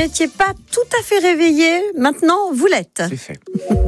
n'étiez pas tout à fait réveillé, maintenant vous l'êtes. C'est fait.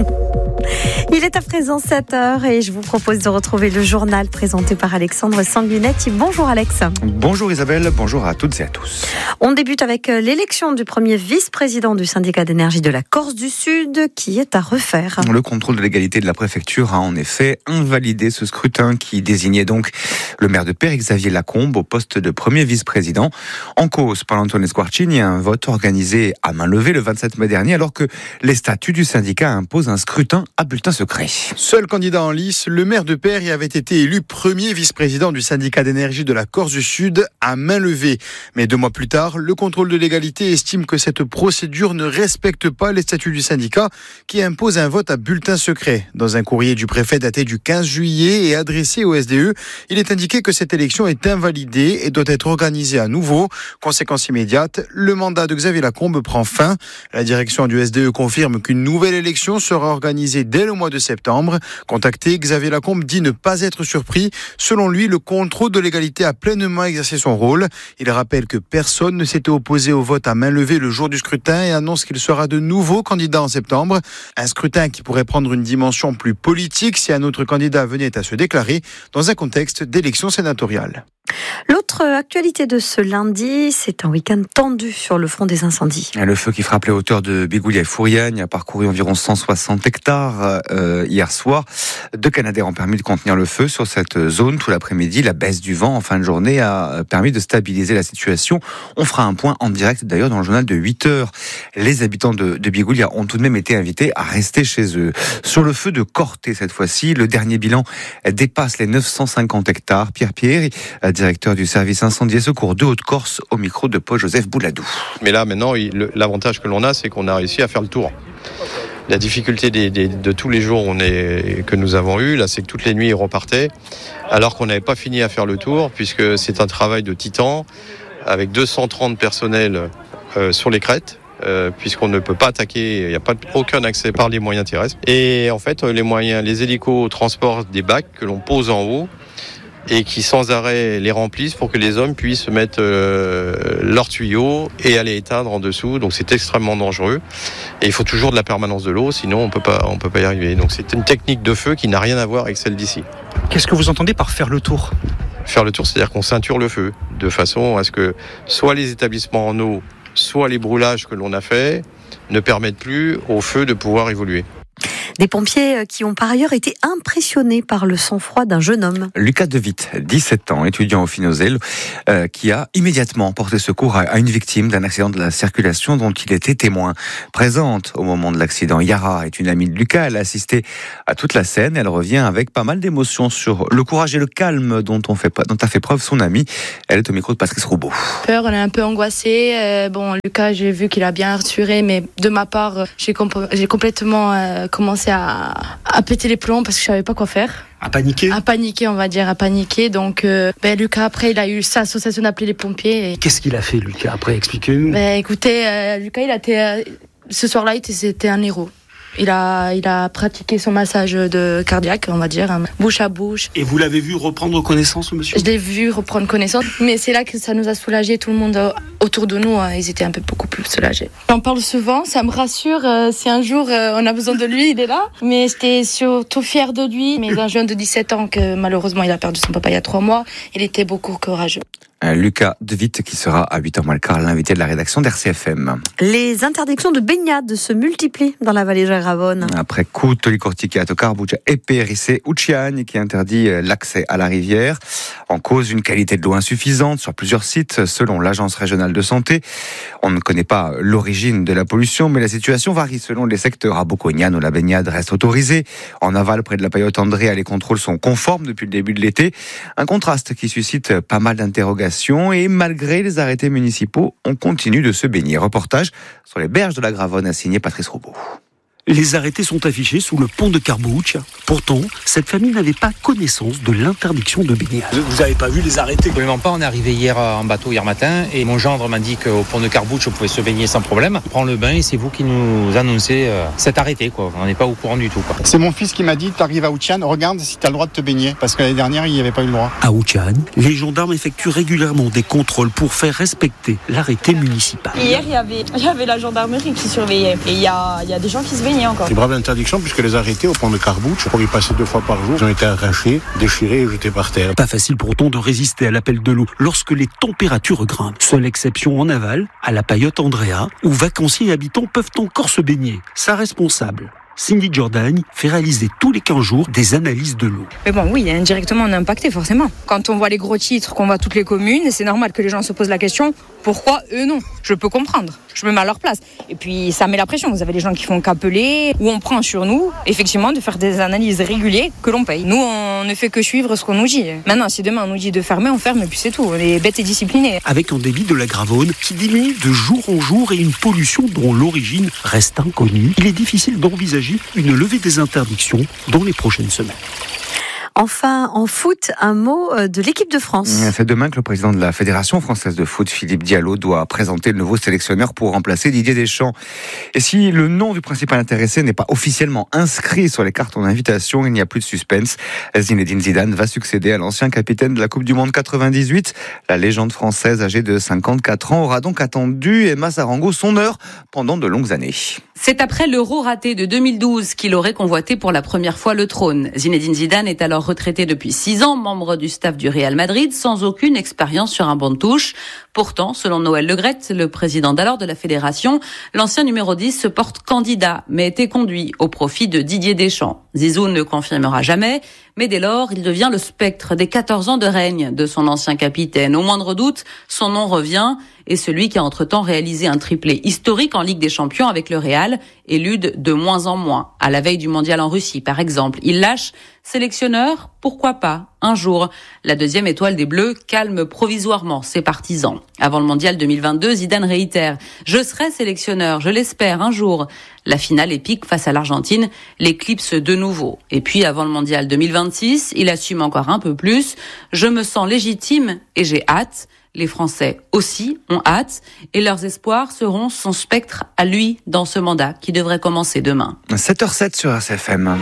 Il est à présent 7h et je vous propose de retrouver le journal présenté par Alexandre Sanguinetti. Bonjour Alex. Bonjour Isabelle, bonjour à toutes et à tous. On débute avec l'élection du premier vice-président du syndicat d'énergie de la Corse du Sud qui est à refaire. Le contrôle de légalité de la préfecture a en effet invalidé ce scrutin qui désignait donc le maire de Père, Xavier Lacombe, au poste de premier vice-président. En cause, par Antoine Squarcini, un vote organisé à main levée le 27 mai dernier alors que les statuts du syndicat imposent un scrutin à bulletin secret. Seul candidat en lice, le maire de Père avait été élu premier vice-président du syndicat d'énergie de la Corse du Sud à main levée. Mais 2 mois plus tard, le contrôle de légalité estime que cette procédure ne respecte pas les statuts du syndicat qui impose un vote à bulletin secret. Dans un courrier du préfet daté du 15 juillet et adressé au SDE, il est indiqué que cette élection est invalidée et doit être organisée à nouveau. Conséquence immédiate, le mandat de Xavier Lacombe prend fin. La direction du SDE confirme qu'une nouvelle élection sera organisée dès le mois de septembre. Contacté, Xavier Lacombe dit ne pas être surpris. Selon lui, le contrôle de légalité a pleinement exercé son rôle. Il rappelle que personne ne s'était opposé au vote à main levée le jour du scrutin et annonce qu'il sera de nouveau candidat en septembre. Un scrutin qui pourrait prendre une dimension plus politique si un autre candidat venait à se déclarer dans un contexte d'élection sénatoriale. L'autre actualité de ce lundi, c'est un week-end tendu sur le front des incendies. Le feu qui frappe les hauteurs de Bigoulia et Fouriagne a parcouru environ 160 hectares hier soir. 2 Canadair ont permis de contenir le feu sur cette zone tout l'après-midi. La baisse du vent en fin de journée a permis de stabiliser la situation. On fera un point en direct d'ailleurs dans le journal de 8h. Les habitants de Bigoulia ont tout de même été invités à rester chez eux. Sur le feu de Corté cette fois-ci, le dernier bilan dépasse les 950 hectares. Pierre Pierre, directeur du service incendie et secours de Haute-Corse, au micro de Paul-Joseph Bouladou. Mais là, maintenant, l'avantage que l'on a, c'est qu'on a réussi à faire le tour. La difficulté de tous les jours que nous avons eu, là, c'est que toutes les nuits, ils repartaient, alors qu'on n'avait pas fini à faire le tour, puisque c'est un travail de titan, avec 230 personnels sur les crêtes, puisqu'on ne peut pas attaquer, il n'y a aucun accès par les moyens terrestres. Et en fait, les hélicos transportent des bacs que l'on pose en haut, et qui sans arrêt les remplissent pour que les hommes puissent mettre leurs tuyaux et aller éteindre en dessous. Donc c'est extrêmement dangereux. Et il faut toujours de la permanence de l'eau, sinon on peut pas y arriver. Donc c'est une technique de feu qui n'a rien à voir avec celle d'ici. Qu'est-ce que vous entendez par faire le tour ? Faire le tour, c'est-à-dire qu'on ceinture le feu, de façon à ce que soit les établissements en eau, soit les brûlages que l'on a faits ne permettent plus au feu de pouvoir évoluer. Des pompiers qui ont par ailleurs été impressionnés par le sang-froid d'un jeune homme. Lucas Devitte, 17 ans, étudiant au Finosel, qui a immédiatement porté secours à une victime d'un accident de la circulation dont il était témoin. Présente au moment de l'accident, Yara est une amie de Lucas. Elle a assisté à toute la scène. Elle revient avec pas mal d'émotions sur le courage et le calme dont a fait preuve son amie. Elle est au micro de Patrice Roubaud. Peur, on est un peu angoissé. Lucas, j'ai vu qu'il a bien rassuré, mais de ma part, j'ai complètement commencé à péter les plombs parce que je savais pas quoi faire. À paniquer ? À paniquer. Donc, Lucas, après, il a eu sa association d'appeler les pompiers. Qu'est-ce qu'il a fait, Lucas, après ? Expliquez-nous. Écoutez, Lucas, ce soir-là, c'était un héros. Il a pratiqué son massage cardiaque, on va dire, bouche à bouche. Et vous l'avez vu reprendre connaissance, monsieur ? Je l'ai vu reprendre connaissance, mais c'est là que ça nous a soulagés. Tout le monde autour de nous, ils étaient beaucoup plus soulagés. J'en parle souvent, ça me rassure. Si un jour on a besoin de lui, il est là. Mais j'étais surtout fière de lui. Mais un jeune de 17 ans, que malheureusement il a perdu son papa il y a 3 mois, il était beaucoup courageux. Lucas Devitte qui sera à 8h moins le quart, l'invité de la rédaction d'RCFM. Les interdictions de baignade se multiplient dans la vallée Gravone. Après Coutoli, Corticato, Carbuccia et Périssé, Ucciagne qui interdit l'accès à la rivière. En cause, une qualité de l'eau insuffisante sur plusieurs sites, selon l'Agence régionale de santé. On ne connaît pas l'origine de la pollution, mais la situation varie selon les secteurs. À Bocognano, la baignade reste autorisée. En aval, près de la Paillote Andrea, les contrôles sont conformes depuis le début de l'été. Un contraste qui suscite pas mal d'interrogations. Et malgré les arrêtés municipaux, on continue de se baigner. Reportage sur les berges de la Gravone, a signé Patrice Roubaud. Les arrêtés sont affichés sous le pont de Carbuccia. Pourtant, cette famille n'avait pas connaissance de l'interdiction de baignade. Vous n'avez pas vu les arrêtés? Absolument pas, on est arrivé hier en bateau hier matin et mon gendre m'a dit qu'au pont de Carbuccia on pouvait se baigner sans problème. On prend le bain et c'est vous qui nous annoncez cet arrêté, quoi. On n'est pas au courant du tout, quoi. C'est mon fils qui m'a dit, tu arrives à Ouchan, regarde si tu as le droit de te baigner. Parce que l'année dernière, il n'y avait pas eu le droit. À Ouchan, les gendarmes effectuent régulièrement des contrôles pour faire respecter l'arrêté municipal. Hier, il y avait la gendarmerie qui surveillait. Et il y a des gens qui se baignaient encore. C'est grave l'interdiction puisque les arrêtés au pont de Carbuccia, pour y passer 2 fois par jour, ils ont été arrachés, déchirés et jetés par terre. Pas facile pourtant de résister à l'appel de l'eau lorsque les températures grimpent. Seule exception en aval, à la Paillote Andrea, où vacanciers et habitants peuvent encore se baigner. Sa responsable, Cindy Jordan, fait réaliser tous les 15 jours des analyses de l'eau. Mais bon, oui, indirectement, on est impacté, forcément. Quand on voit les gros titres, qu'on voit toutes les communes, c'est normal que les gens se posent la question, pourquoi eux non? Je peux comprendre. Je me mets à leur place. Et puis, ça met la pression. Vous avez les gens qui font qu'appeler, où on prend sur nous, effectivement, de faire des analyses régulières que l'on paye. Nous, on ne fait que suivre ce qu'on nous dit. Maintenant, si demain on nous dit de fermer, on ferme, et puis c'est tout. On est bêtes et disciplinés. Avec un débit de la Gravonne qui diminue de jour en jour et une pollution dont l'origine reste inconnue, il est difficile d'envisager une levée des interdictions dans les prochaines semaines. Enfin, en foot, un mot de l'équipe de France. C'est demain que le président de la Fédération française de foot, Philippe Diallo, doit présenter le nouveau sélectionneur pour remplacer Didier Deschamps. Et si le nom du principal intéressé n'est pas officiellement inscrit sur les cartons d'invitation, il n'y a plus de suspense. Zinedine Zidane va succéder à l'ancien capitaine de la Coupe du Monde 98. La légende française âgée de 54 ans aura donc attendu Emma Sarango son heure pendant de longues années. C'est après l'Euro raté de 2012 qu'il aurait convoité pour la première fois le trône. Zinedine Zidane est alors retraité depuis 6 ans, membre du staff du Real Madrid, sans aucune expérience sur un banc de touche. Pourtant, selon Noël Le Graët, le président d'alors de la fédération, l'ancien numéro 10 se porte candidat, mais était conduit au profit de Didier Deschamps. Zizou ne confirmera jamais, mais dès lors, il devient le spectre des 14 ans de règne de son ancien capitaine. Au moindre doute, son nom revient, et celui qui a entre-temps réalisé un triplé historique en Ligue des Champions avec le Real élude de moins en moins. À la veille du mondial en Russie, par exemple, il lâche sélectionneur, pourquoi pas, un jour. La deuxième étoile des Bleus calme provisoirement ses partisans. Avant le mondial 2022, Zidane réitère « Je serai sélectionneur, je l'espère, un jour ». La finale épique face à l'Argentine l'éclipse de nouveau. Et puis avant le mondial 2026, il assume encore un peu plus « Je me sens légitime et j'ai hâte ». Les Français aussi ont hâte et leurs espoirs seront son spectre à lui dans ce mandat qui devrait commencer demain. 7h07 sur RCFM.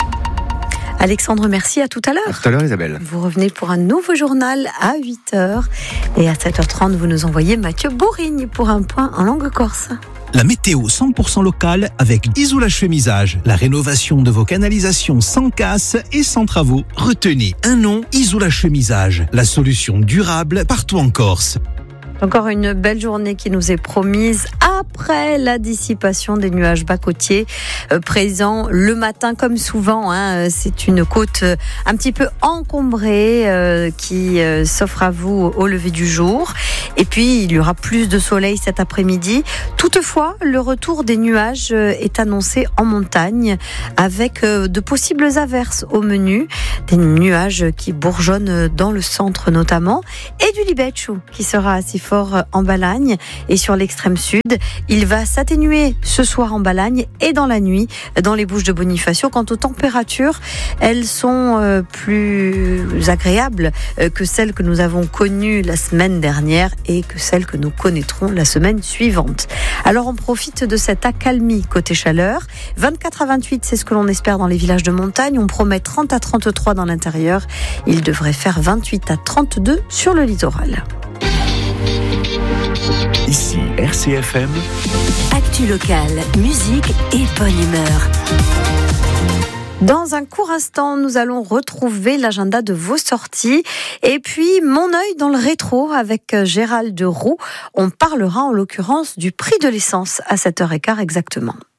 Alexandre, merci, à tout à l'heure. À tout à l'heure, Isabelle. Vous revenez pour un nouveau journal à 8h. Et à 7h30, vous nous envoyez Mathieu Bourrigne pour un point en langue corse. La météo 100% locale avec Isola Chemisage. La rénovation de vos canalisations sans casse et sans travaux. Retenez un nom, Isola Chemisage. La solution durable partout en Corse. Encore une belle journée qui nous est promise après la dissipation des nuages bas côtiers présents le matin comme souvent. C'est une côte un petit peu encombrée qui s'offre à vous au lever du jour. Et puis, il y aura plus de soleil cet après-midi. Toutefois, le retour des nuages est annoncé en montagne avec de possibles averses au menu. Des nuages qui bourgeonnent dans le centre notamment. Et du libetchou qui sera assez fort en Balagne et sur l'extrême sud. Il va s'atténuer ce soir en Balagne et dans la nuit dans les Bouches de Bonifacio. Quant aux températures, elles sont plus agréables que celles que nous avons connues la semaine dernière et que celles que nous connaîtrons la semaine suivante. Alors on profite de cette accalmie côté chaleur. 24 à 28, c'est ce que l'on espère dans les villages de montagne. On promet 30 à 33 dans l'intérieur. Il devrait faire 28 à 32 sur le littoral. Ici RCFM. Actu locale, musique et bonne humeur. Dans un court instant, nous allons retrouver l'agenda de vos sorties. Et puis, mon œil dans le rétro avec Gérald Roux. On parlera en l'occurrence du prix de l'essence à 7h15 exactement.